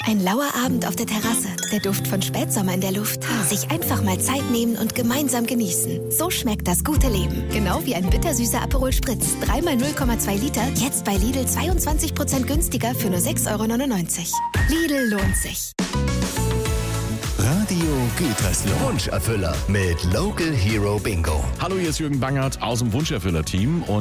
Ein lauer Abend auf der Terrasse, der Duft von Spätsommer in der Luft. Sich einfach mal Zeit nehmen und gemeinsam genießen. So schmeckt das gute Leben. Genau wie ein bittersüßer Aperol Spritz. 3 mal 0,2 Liter, jetzt bei Lidl 22% günstiger für nur 6,99 €. Lidl lohnt sich. Radio Gütersloh. Wunscherfüller mit Local Hero Bingo. Hallo, hier ist Jürgen Bangert aus dem Wunscherfüller-Team.